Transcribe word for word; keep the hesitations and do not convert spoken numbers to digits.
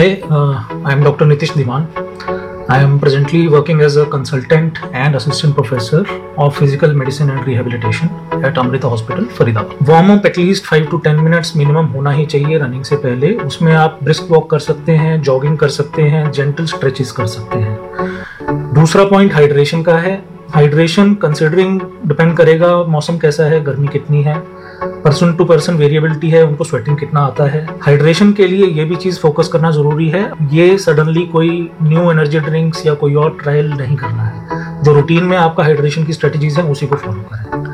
Hi, uh, I am Doctor Nitish Diman. I am presently working as a consultant and assistant professor of physical medicine and rehabilitation at Amrita Hospital, Faridabad. Warm up at least five to ten minutes minimum होना ही चाहिए running से पहले. उसमें आप brisk walk कर सकते हैं, jogging कर सकते हैं, जेंटल स्ट्रेचेस कर सकते हैं. दूसरा पॉइंट हाइड्रेशन का है. हाइड्रेशन कंसिडरिंग डिपेंड करेगा मौसम कैसा है, गर्मी कितनी है, पर्सन टू पर्सन वेरिएबिलिटी है, उनको स्वेटिंग कितना आता है. हाइड्रेशन के लिए ये भी चीज फोकस करना जरूरी है. ये सडनली कोई न्यू एनर्जी ड्रिंक्स या कोई और ट्रायल नहीं करना है. जो रूटीन में आपका हाइड्रेशन की स्ट्रेटजीज है उसी को फॉलो करें.